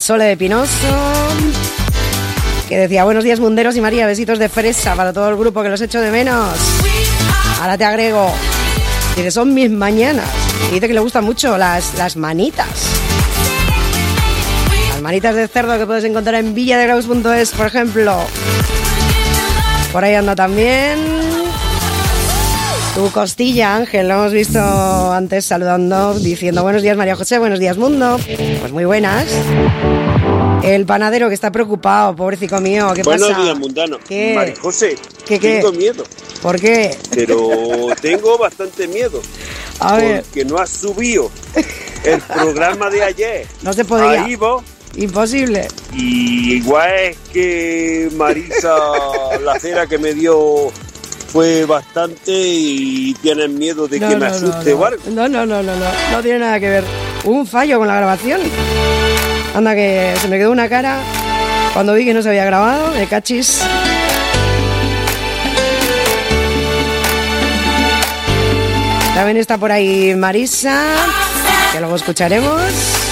Sole de Pinoso, que decía: buenos días, munderos y María, besitos de fresa para todo el grupo, que los echo de menos. Ahora te agrego. Dice: son mis mañanas. Y dice que le gustan mucho las manitas. Las manitas de cerdo que puedes encontrar en villadegraus.es, por ejemplo. Por ahí anda también tu costilla, Ángel, lo hemos visto antes saludando, diciendo: buenos días, María José, buenos días, mundo. Pues muy buenas. El panadero, que está preocupado, pobrecito mío, ¿qué pasa? Buenos días, mundano. ¿Qué? María José, ¿Qué? tengo miedo. ¿Por qué? Pero tengo bastante miedo. A ver. Porque no has subido el programa de ayer. No se podía. Ahí vos. Imposible. Y igual es que Marisa, la cera que me dio fue bastante y tienes miedo de que me asuste o algo. No tiene nada que ver. Hubo un fallo con la grabación. Anda, que se me quedó una cara cuando vi que no se había grabado, de cachis. También está por ahí Marisa, que luego escucharemos.